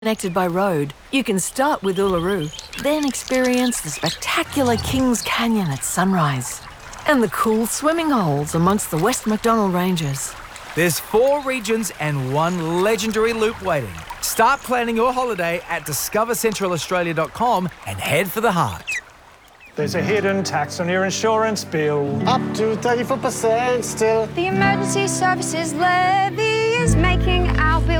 Connected by road, you can start with Uluru, then experience the spectacular Kings Canyon at sunrise and the cool swimming holes amongst the West MacDonnell Ranges. There's 4 regions and 1 legendary loop waiting. Start planning your holiday at discovercentralaustralia.com and head for the heart. There's a hidden tax on your insurance bill. Up to 34% still. The emergency services levy is making our bill